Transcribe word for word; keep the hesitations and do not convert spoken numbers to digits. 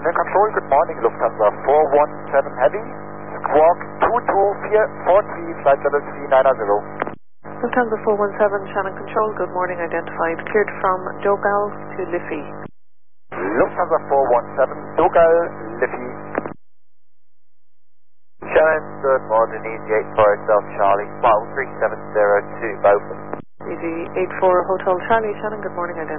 Shannon Control, good morning, Lufthansa four one seven Heavy, squawk two two four three, flight level three nine zero. Lufthansa four one seven, Shannon Control, good morning, identified, cleared from Dogal to Liffey. Lufthansa four one seven, Dogal, Liffey. Shannon, good morning, Easy eight four Hotel Charlie, flight three seven zero two, Beaufort. Easy eight four Hotel Charlie, Shannon, good morning, identified.